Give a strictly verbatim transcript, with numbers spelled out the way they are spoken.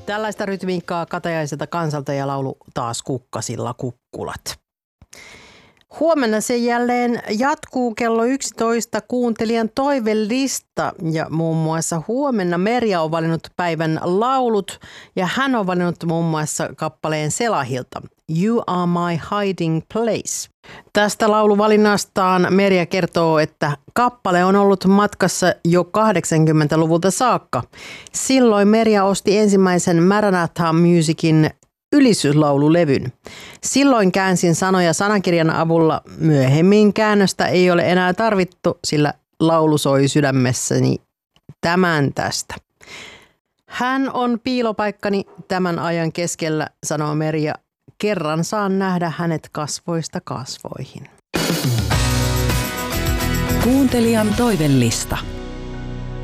Tällaista rytmiikkaa katajaiselta kansalta ja laulu taas kukkasilla kukkulat. Huomenna se jälleen jatkuu kello yksitoista kuuntelijan toivelista ja muun muassa huomenna Merja on valinnut päivän laulut ja hän on valinnut muun muassa kappaleen Selahilta You Are My Hiding Place. Tästä lauluvalinnastaan Merja kertoo, että kappale on ollut matkassa jo kahdeksankymmentäluvulta saakka. Silloin Merja osti ensimmäisen Maranatha Musicin ylistyslaululevyn. Silloin käänsin sanoja sanakirjan avulla. Myöhemmin käännöstä ei ole enää tarvittu, sillä laulu soi sydämessäni tämän tästä. Hän on piilopaikkani tämän ajan keskellä, sanoo Merja. Kerran saan nähdä hänet kasvoista kasvoihin. Kuuntelijan toivellista.